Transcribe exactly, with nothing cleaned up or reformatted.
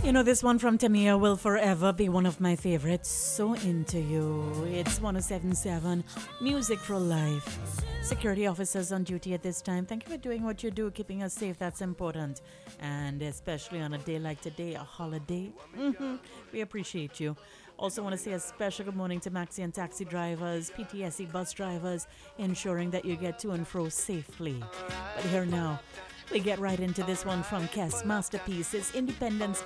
You know, this one from Tamia will forever be one of my favorites. So Into You. It's one oh seven point seven Music for Life. Security officers on duty at this time, thank you for doing what you do, keeping us safe. That's important. And especially on a day like today, a holiday. Mm-hmm. We appreciate you. Also want to say a special good morning to Maxi and taxi drivers, P T S C bus drivers, ensuring that you get to and fro safely. But here now, we get right into this one from Kes Masterpiece. It's Independence